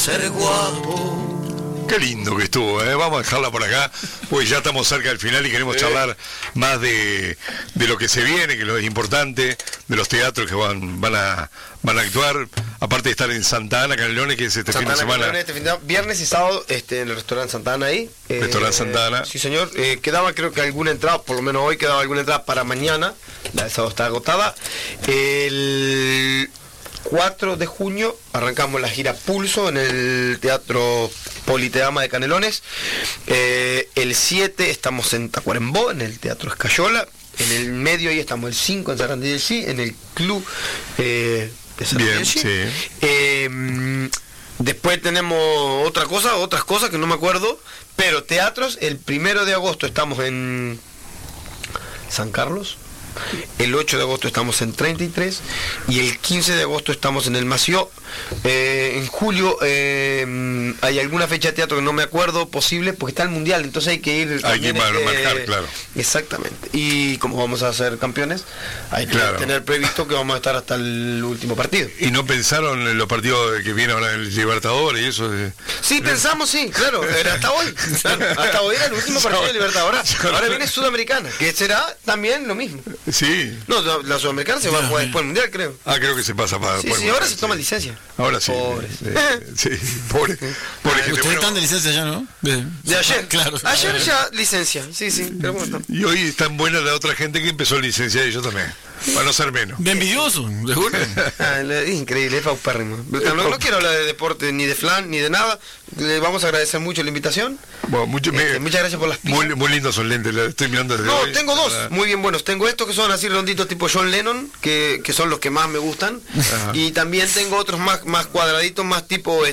Ser guapo. Qué lindo que estuvo, ¿eh? Vamos a dejarla por acá, pues ya estamos cerca del final y queremos charlar más de lo que se viene, que es lo importante, de los teatros que van a actuar, aparte de estar en Santa Ana, Canelones, que es este fin de semana. Viernes y sábado en el restaurante Santa Ana ahí. Restaurante Santa Ana. Sí, señor. Quedaba creo que alguna entrada, por lo menos hoy quedaba alguna entrada para mañana. La de sábado está agotada. El 4 de junio arrancamos la gira Pulso en el Teatro Politeama de Canelones. El 7 estamos en Tacuarembó, en el Teatro Escayola. En el medio ahí estamos el 5 en Sarandí del Sí, en el Club de Sarandí del Sí. Después tenemos otras cosas que no me acuerdo, pero teatros, el 1 de agosto estamos en San Carlos. El 8 de agosto estamos en 33 y el 15 de agosto estamos en el Mació. En julio hay alguna fecha de teatro que no me acuerdo posible porque está el Mundial, entonces hay que ir. Hay que marcar, claro. Exactamente. Y como vamos a ser campeones, hay que tener previsto que vamos a estar hasta el último partido. ¿Y no pensaron en los partidos que vienen ahora en el Libertadores y eso? Sí, pensamos, sí, claro. Era hasta hoy. Hasta hoy era el último partido de Libertadores. Ahora viene Sudamericana, que será también lo mismo. Sí. No, la Sudamericana se va a jugar después del Mundial, creo. Creo que se pasa para sí, ahora se toma licencia. Ahora sí. Pobres. Sí, pobre gente. Ustedes están de licencia ya, ¿no? De ayer. Claro. Ayer ya licencia. Sí. Pero bueno, y hoy están buenas la otra gente que empezó licencia y yo también. Para no ser menos. De envidioso, seguro. Increíble, es paupérrimo. No quiero hablar de deporte, ni de flan, ni de nada. Le vamos a agradecer mucho la invitación. Bueno, muchas gracias por las pizzas. Muy lindos son lentes, la estoy mirando desde hoy. Tengo dos muy bien buenos. Tengo estos que son así redonditos tipo John Lennon, que son los que más me gustan. Ajá. Y también tengo otros más cuadraditos, más tipo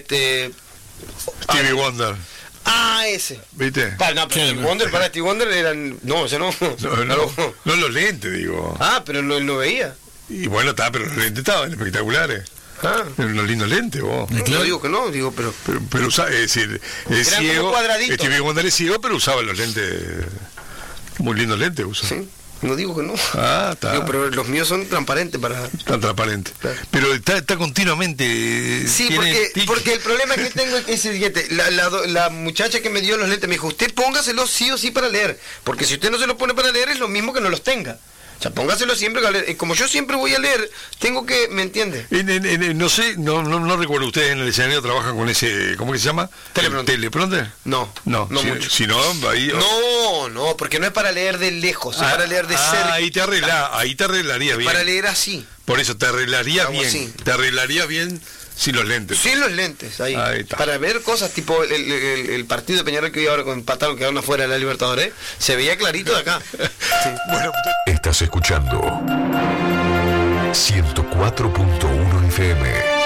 Stevie Wonder. Ese. ¿Viste? Stevie Wonder eran. No, ese no. No los lentes, digo. Pero él no veía. Y bueno, pero los lentes estaban espectaculares. Eran unos lindos lentes, vos. No digo que no, digo, pero usaba, es decir, es ciego. Stevie Wonder es ciego, pero usaba los lentes. Muy lindos lentes usa. Sí. No digo que no. Está. Digo, pero los míos son transparentes para. Están transparentes. Claro. Pero está continuamente. Sí, porque el problema que tengo es el siguiente. La muchacha que me dio los lentes me dijo, usted póngaselos sí o sí para leer. Porque si usted no se los pone para leer es lo mismo que no los tenga. O sea, póngaselo siempre para leer. Como yo siempre voy a leer, tengo que, ¿me entiende? No sé, no recuerdo, ustedes en el escenario trabajan con ese, ¿cómo que se llama? ¿Teleprompter? No mucho. Si no, ahí... No, porque no es para leer de lejos, es para leer de cerca. Ahí te arreglaría bien. Para leer así. Por eso, te arreglaría bien. Así. Te arreglaría bien sin los lentes. Sin los lentes, ahí está. Para ver cosas tipo el partido de Peñarol que hoy ahora con empataron, quedaron afuera de la Libertadores, se veía clarito de acá. Sí. Bueno, estás escuchando 104.1 FM.